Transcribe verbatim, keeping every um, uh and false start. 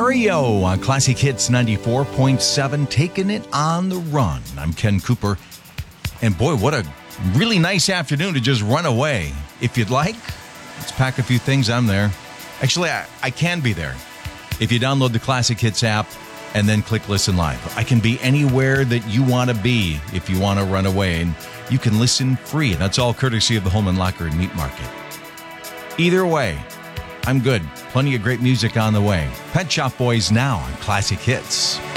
R E O on Classic Hits ninety-four point seven, taking it on the run. I'm Ken Cooper. And boy, what a really nice afternoon to just run away. If you'd like, let's pack a few things. I'm there. Actually, I, I can be there. If you download the Classic Hits app and then click Listen Live. I can be anywhere that you want to be if you want to run away. And you can listen free. That's all courtesy of the Holman Locker and Meat Market. Either way, I'm good. Plenty of great music on the way. Pet Shop Boys now on Classic Hits.